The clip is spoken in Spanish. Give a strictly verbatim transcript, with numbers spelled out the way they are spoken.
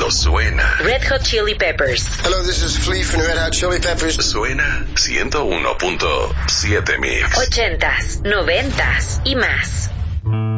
cuando suena. Red Hot Chili Peppers. Hello, this is Flea from Red Hot Chili Peppers. Suena ciento uno punto siete Mix. Ochentas, noventas y más.